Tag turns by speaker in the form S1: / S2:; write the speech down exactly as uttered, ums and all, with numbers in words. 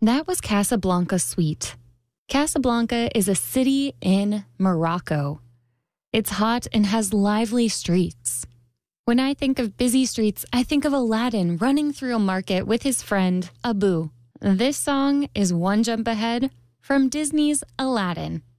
S1: That was Casablanca Suite. Casablanca is a city in Morocco. It's hot and has lively streets. When I think of busy streets, I think of Aladdin running through a market with his friend, Abu. This song is one jump ahead from Disney's Aladdin.